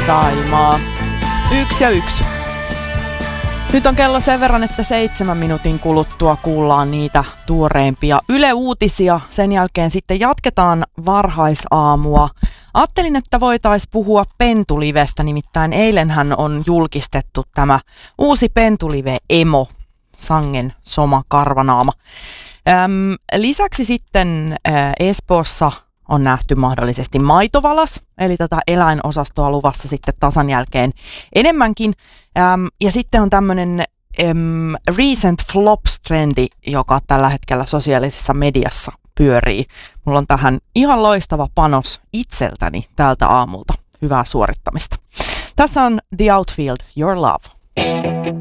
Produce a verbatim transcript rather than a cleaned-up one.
Saimaa. Yksi ja yksi. Nyt on kello sen verran, että seitsemän minuutin kuluttua kuullaan niitä tuoreimpia Yle Uutisia. Sen jälkeen sitten jatketaan varhaisaamua. Ajattelin, että voitaisiin puhua Pentulivestä, nimittäin eilenhän on julkistettu tämä uusi Pentulive Emo, sangen soma karvanaama. Äm, lisäksi sitten ä, Espoossa on nähty mahdollisesti maitovalas, eli tätä eläinosastoa luvassa sitten tasan jälkeen enemmänkin. Äm, ja sitten on tämmöinen äm, recent flops-trendi, joka tällä hetkellä sosiaalisessa mediassa pyörii. Mulla on tähän ihan loistava panos itseltäni tältä aamulta. Hyvää suorittamista. Tässä on The Outfield, Your Love.